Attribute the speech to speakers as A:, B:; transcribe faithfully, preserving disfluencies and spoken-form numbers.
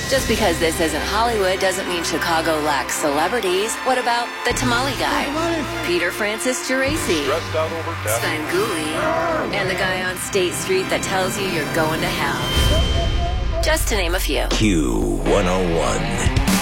A: Just because this isn't Hollywood doesn't mean Chicago lacks celebrities. What about the tamale guy? Peter Francis Geraci, Sven Gulli, and the guy on State Street that tells you you're going to hell. Just to name a few.
B: Q one oh one.